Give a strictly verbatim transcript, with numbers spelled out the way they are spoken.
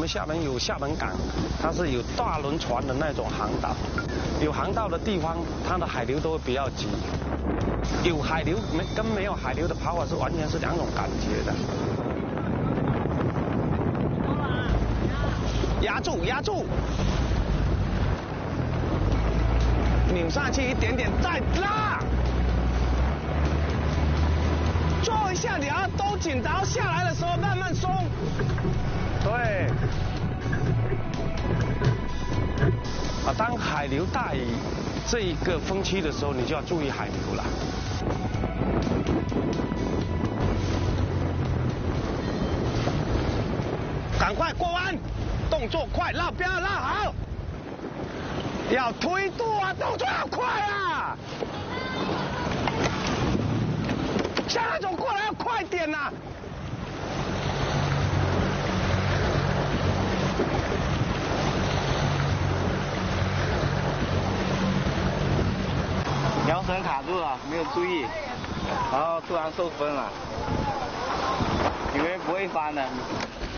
厦门有厦门港，它是有大轮船的那种航道，有航道的地方，它的海流都会比较急。有海流没跟没有海流的跑法是完全是两种感觉的。压住，压住，扭上去一点点，再拉。做一下，你要都紧，然后下来的时候慢慢松。对。啊，当海流大于这一个风区的时候，你就要注意海流了。赶快过弯，动作快，拉标拉好。要推度啊，动作要快啊！像那种过来要快点呐、啊！ 摇绳卡住了，没有注意，然后突然受风了，以为不会翻的。